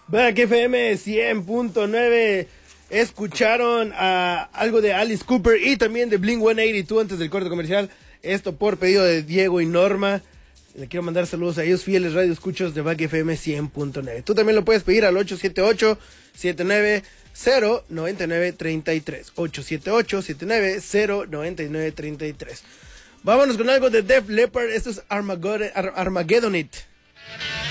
Back FM 100.9. Escucharon algo de Alice Cooper y también de Blink-182 antes del corte comercial. Esto por pedido de Diego y Norma. Le quiero mandar saludos a ellos, fieles radio escuchos de Back FM 100.9. Tú también lo puedes pedir al 878-790-9933. 878-790-9933. Vámonos con algo de Def Leppard. Esto es Armageddon It.